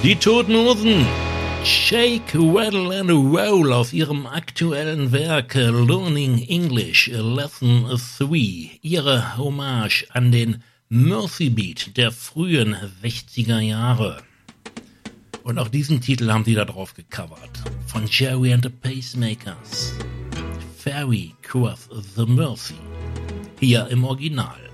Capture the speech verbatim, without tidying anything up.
Die Toten Hosen. Shake, Rattle and Roll aus ihrem aktuellen Werk Learning English Lesson drei. Ihre Hommage an den Mercy Beat der frühen sechziger Jahre. Und auch diesen Titel haben sie da drauf gecovert. Von Joey and the Pacemakers. Ferry Cross the Mersey. Hier im Original.